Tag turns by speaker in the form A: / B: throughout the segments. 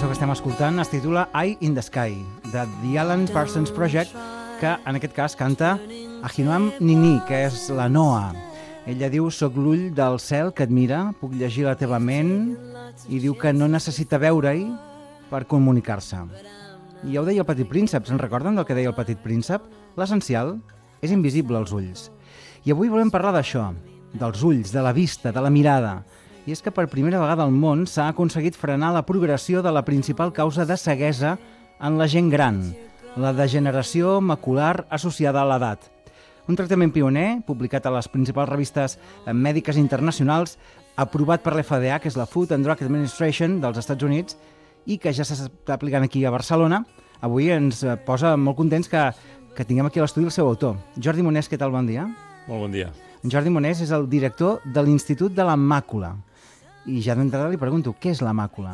A: cançó que estem escoltant es titula Eye in the Sky, de The Alan Parsons Project, que en aquest cas canta Ahinoam Nini, que és la Noa. Ella diu, soc l'ull del cel que et mira, puc llegir la teva ment, i diu que no necessita veure-hi per comunicar-se. I ja ho deia el Petit Príncep, se'n recorden del que deia el Petit Príncep? L'essencial és invisible als ulls. I avui volem parlar d'això, dels ulls, de la vista, de la mirada. I és que per primera vegada al món s'ha aconseguit frenar la progressió de la principal causa de ceguesa en la gent gran, la degeneració macular associada a l'edat. Un tractament pioner, publicat a les principals revistes mèdiques internacionals, aprovat per l'FDA, que és la Food and Drug Administration dels Estats Units, i que ja s'està aplicant aquí a Barcelona. Avui ens posa molt contents que tinguem aquí a l'estudi el seu autor. Jordi Monés, què tal? Bon dia.
B: Molt bon dia.
A: Jordi Monés és el director de l'Institut de la Màcula. I ja d'entrada li pregunto, què és la màcula?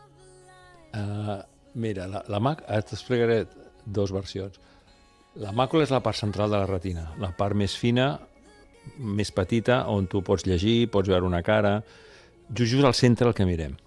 B: Mira, t'explicaré dues versions. La màcula és la part central de la retina, la part més fina, més petita, on tu pots llegir, pots veure una cara, just al centre el que mirem.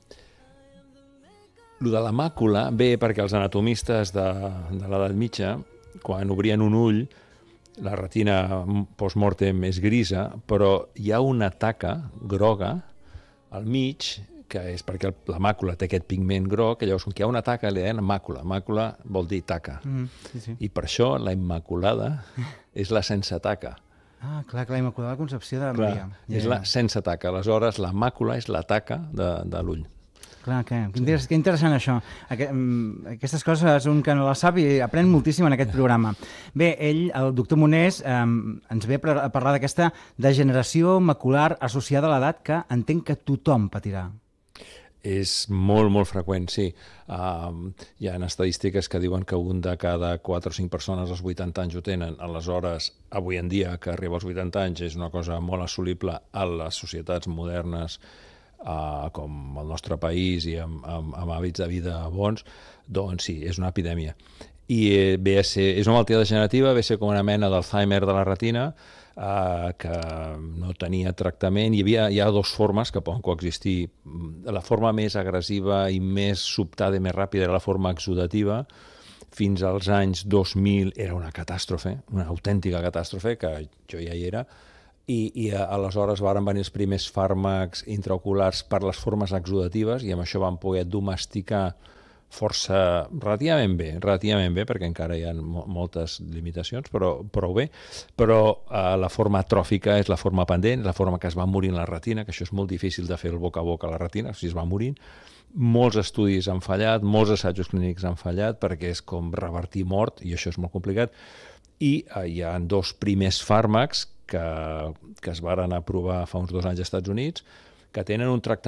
B: Lo de la màcula ve perquè els anatomistes de l'edat mitja, quan obrien un ull, la retina post-mortem és grisa, però hi ha una taca groga al mig, que és perquè la màcula té aquest pigment groc, llavors quan hi ha una taca li deien màcula. Màcula vol dir taca.
A: Sí.
B: I per això la immaculada és la sense taca.
A: Ah, clar, la Immaculada Concepció de Maria.
B: És la sense taca. Aleshores, la màcula és la taca de l'ull.
A: Clar, que interessant això. Aquestes coses un que no les sap i aprèn moltíssim en aquest programa. Bé, el doctor Monés, ens ve a parlar d'aquesta degeneració macular associada a l'edat que entenc que tothom patirà.
B: És molt, molt freqüent, sí. Hi ha estadístiques que diuen que un de cada 4 o 5 persones als 80 anys ho tenen. Aleshores, avui en dia, que arriba als 80 anys, és una cosa molt assolible a les societats modernes com el nostre país i amb hàbits de vida bons, doncs sí, és una epidèmia. I és una malaltia degenerativa, ve a ser com una mena d'Alzheimer de la retina, que no tenia tractament. Hi ha dues formes que poden coexistir. La forma més agressiva i més sobtada i més ràpida era la forma exudativa. Fins als anys 2000 era una catàstrofe, una autèntica catàstrofe, que jo ja hi era, i aleshores van venir els primers fàrmacs intraoculars per les formes exudatives i amb això van poder domesticar força relativament bé, perquè encara hi ha moltes limitacions, però bé. Però la forma atròfica és la forma pendent, la forma que es va morint la retina, que això és molt difícil de fer el boca a boca a la retina, o sigui, es va morint. Molts estudis han fallat, molts assajos clínics han fallat, perquè és com revertir mort, i això és molt complicat. I hi ha 2 primers fàrmacs que es varen aprovar fa uns 2 anys als Estats Units, que tenen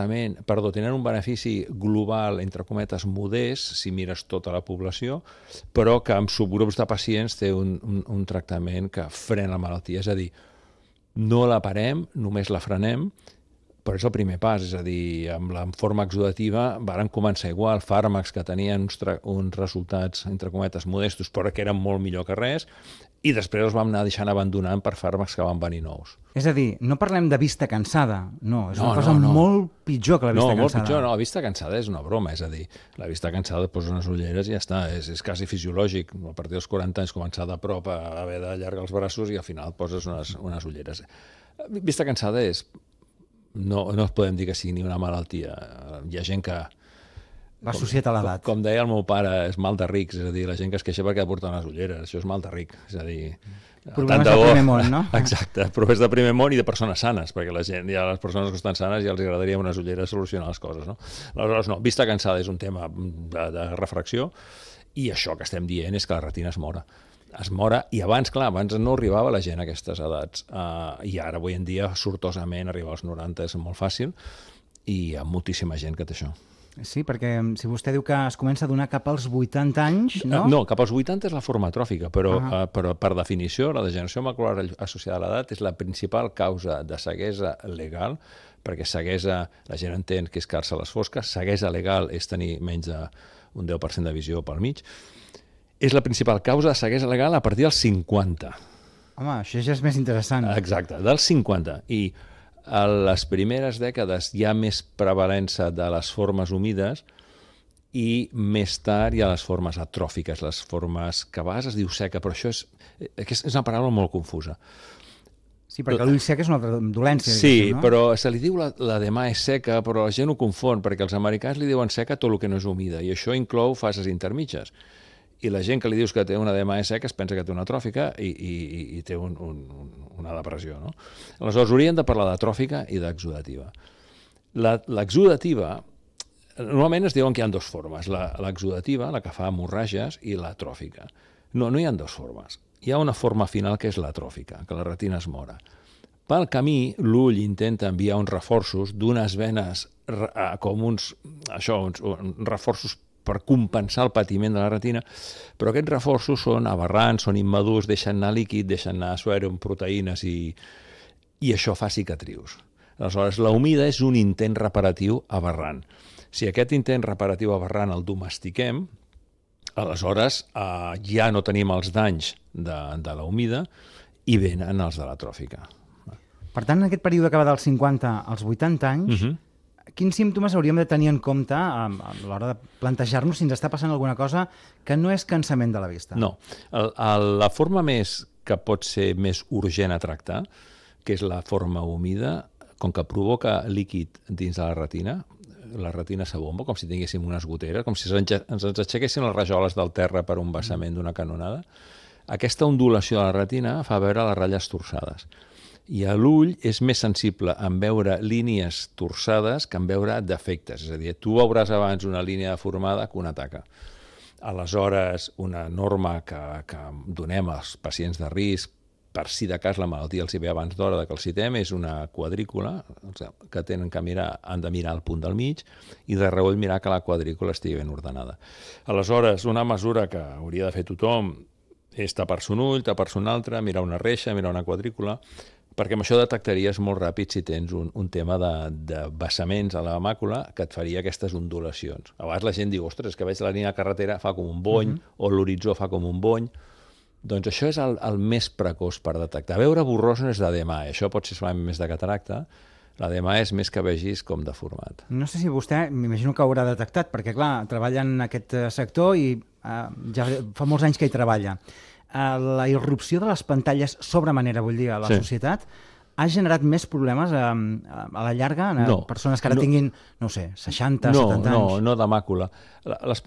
B: un benefici global, entre cometes, modest, si mires tota la població, però que en subgrups de pacients té un tractament que frena la malaltia. És a dir, no la parem, només la frenem, però és el primer pas. És a dir, amb la forma exudativa varen començar igual, fàrmacs que tenien uns resultats, entre cometes, modestos, però que eren molt millor que res, i després els vam anar deixant abandonant per fàrmacs que van venir nous.
A: És a dir, no parlem de vista cansada, no, és una cosa molt pitjor que la vista cansada.
B: No, molt pitjor, no, la vista cansada és una broma, és a dir, la vista cansada et poses unes ulleres i ja està, és quasi fisiològic, a partir dels 40 anys començar de prop a haver d'allargar els braços i al final et poses unes ulleres. Vista cansada és... No podem dir que sigui ni una malaltia, hi ha gent que...
A: Va associat a l'edat.
B: Com deia el meu pare, és mal de rics, és a dir, la gent que es queixa perquè porta unes ulleres, això és mal de ric, és a dir...
A: Problemes de primer món, no?
B: Exacte, problemes de primer món i de persones sanes, perquè la gent, ja les persones que estan sanes ja els agradaria unes ulleres solucionar les coses, no? Aleshores, no, vista cansada és un tema de refracció, i això que estem dient és que la retina es mora, i abans no arribava la gent a aquestes edats, i ara, avui en dia, sortosament, arribar als 90 és molt fàcil, i hi ha moltíssima gent que té això.
A: Sí, perquè si vostè diu que es comença a donar cap als 80 anys, no?
B: No, cap als 80 és la forma atròfica, però per definició la degeneració macular associada a l'edat és la principal causa de ceguesa legal, perquè ceguesa, la gent entén que és quedar-se a les fosques, ceguesa legal és tenir menys d'un 10% de visió pel mig, és la principal causa de ceguesa legal a partir dels 50.
A: Home, això ja és més interessant.
B: Exacte, dels 50. I a les primeres dècades hi ha més prevalença de les formes humides i més tard hi ha les formes atròfiques, les formes que a vegades es diu seca, però això és una paraula molt confusa.
A: Sí, perquè l'ull sec és una altra dolència.
B: Sí,
A: no?
B: però se li diu l'edema és seca, però la gent ho confon, perquè els americans li diuen seca tot el que no és humida, i això inclou fases intermitges. I la gent que li dius que té una edema seca es pensa que té una atròfica i té una depressió. No? Aleshores, hauríem de parlar d'atròfica i d'exudativa. L'exudativa, normalment es diuen que hi ha dues formes, l'exudativa, la que fa hemorràgies, i l'atròfica. No hi ha dues formes. Hi ha una forma final que és l'atròfica, que la retina es mora. Pel camí, l'ull intenta enviar uns reforços d'unes venes com uns reforços per compensar el patiment de la retina, però aquests reforços són aberrants, són immadurs, deixen anar líquid, deixen anar suèrum, proteïnes i això fa cicatrius. Aleshores, la humida és un intent reparatiu aberrant. Si aquest intent reparatiu aberrant el domestiquem, aleshores ja no tenim els danys de la humida i venen els de l'atròfica.
A: Per tant, en aquest període que va dels 50 als 80 anys, quins símptomes hauríem de tenir en compte a l'hora de plantejar-nos si ens està passant alguna cosa que no és cansament de la vista?
B: No. La forma que pot ser més urgent a tractar, que és la forma humida, com que provoca líquid dins de la retina s'abomba, com si tinguéssim unes goteres, com si ens aixequessin les rajoles del terra per un vessament d'una canonada. Aquesta ondulació de la retina fa veure les ratlles torçades. I a l'ull és més sensible en veure línies torçades que en veure defectes. És a dir, tu veuràs abans una línia deformada que una taca. Aleshores, una norma que donem als pacients de risc, per si de cas la malaltia els hi ve abans d'hora que els citem, és una quadrícula que tenen que han de mirar al punt del mig i de reüll mirar que la quadrícula estigui ben ordenada. Aleshores, una mesura que hauria de fer tothom és tapar-se un ull, tapar-se un altre, mirar una reixa, mirar una quadrícula, perquè amb això detectaries molt ràpid si tens un tema de vessaments a la màcula que et faria aquestes ondulacions. A vegades la gent diu, ostres, que veig la línia de carretera fa com un bony, o l'horitzó fa com un bony. Doncs això és el més precoç per detectar. Veure borrós no és d'edema, això pot ser solament més de cataracta, l'edema és més que vegis com deformat.
A: No sé si vostè, m'imagino que ho haurà detectat, perquè clar, treballa en aquest sector i ja fa molts anys que hi treballa. La irrupció de les pantalles sobre manera, vull dir, a la societat, ha generat més problemes a la llarga en persones que ara tinguin, no sé, 60, 70 anys?
B: No de màcula. Les